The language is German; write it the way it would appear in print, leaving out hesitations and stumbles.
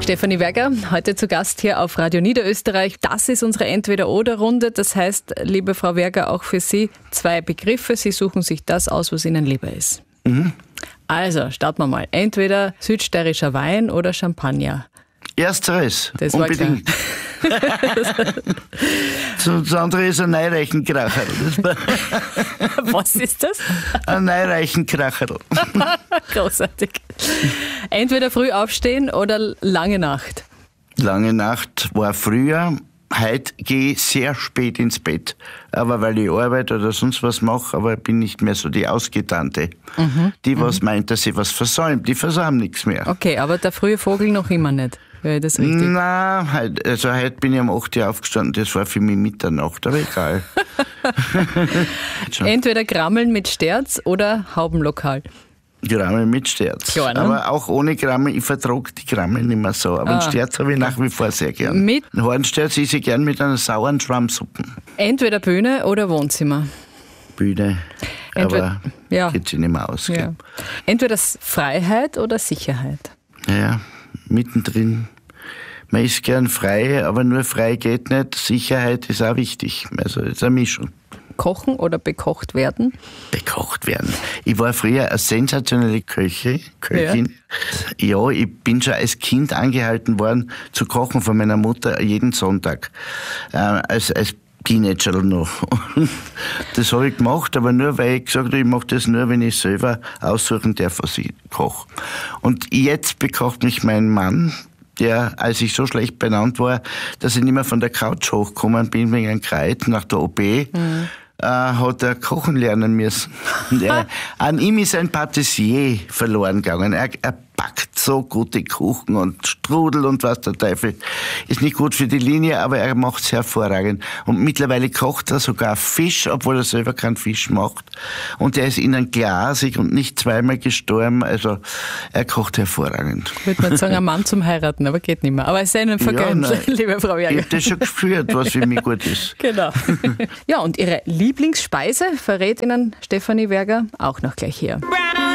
Stefanie Werger, heute zu Gast hier auf Radio Niederösterreich. Das ist unsere Entweder-Oder-Runde. Das heißt, liebe Frau Werger, auch für Sie 2 Begriffe. Sie suchen sich das aus, was Ihnen lieber ist. Mhm. Also, starten wir mal. Entweder südsteirischer Wein oder Champagner. Ersteres, das unbedingt. Das andere ist ein Neureichenkracherl. Was ist das? Ein Neureichenkracherl. Großartig. Entweder früh aufstehen oder lange Nacht. Lange Nacht war früher. Heute gehe ich sehr spät ins Bett. Aber weil ich arbeite oder sonst was mache, aber ich bin nicht mehr so die Ausgetannte. Die, was meint, dass sie was versäumt, die versäumen nichts mehr. Okay, aber der frühe Vogel noch immer nicht. Wäre das richtig? Nein, heute bin ich um 8 Uhr aufgestanden, das war für mich Mitternacht, aber egal. Entweder Grammeln mit Sterz oder Haubenlokal. Grammel mit Sterz. Klar, ne? Aber auch ohne Grammel, ich vertrage die Grammel nicht mehr so. Aber einen Sterz habe ich nach wie vor sehr gern. Mit? Einen Hornsterz esse ich gern mit einer sauren Schwammsuppe. Entweder Bühne oder Wohnzimmer. Bühne, aber geht sich nicht mehr aus. Ja. Entweder Freiheit oder Sicherheit. Ja, mittendrin. Man ist gern frei, aber nur frei geht nicht. Sicherheit ist auch wichtig. Also ist eine Mischung. Kochen oder bekocht werden? Bekocht werden. Ich war früher eine sensationelle Köchin. Ja, ich bin schon als Kind angehalten worden zu kochen von meiner Mutter jeden Sonntag. Als Teenager noch. Das habe ich gemacht, aber nur, weil ich gesagt habe, ich mache das nur, wenn ich selber aussuchen darf, was ich koche. Und jetzt bekocht mich mein Mann, der, als ich so schlecht benannt war, dass ich nicht mehr von der Couch hochgekommen bin wegen einem Kreuz nach der OP, hat er kochen lernen müssen. An ihm ist ein Patissier verloren gegangen. Er backt so gute Kuchen und Strudel und was der Teufel. Ist nicht gut für die Linie, aber er macht es hervorragend. Und mittlerweile kocht er sogar Fisch, obwohl er selber keinen Fisch macht. Und er ist innen glasig und nicht zweimal gestorben. Also er kocht hervorragend. Ich würde mal sagen, ein Mann zum Heiraten, aber geht nicht mehr. Aber es sei Ihnen vergönnt, liebe Frau Werger. Ich habe das schon gespürt, was für mich gut ist. Genau. Ja, und Ihre Lieblingsspeise verrät Ihnen Stefanie Werger auch noch gleich hier.